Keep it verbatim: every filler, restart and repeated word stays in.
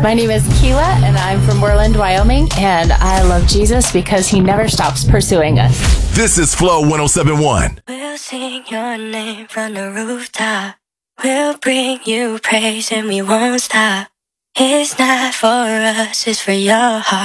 My name is Keela, and I'm from Worland, Wyoming, and I love Jesus because he never stops pursuing us. This is Flow one oh seven point one. We'll sing your name from the rooftop. We'll bring you praise and we won't stop. It's not for us, it's for your heart.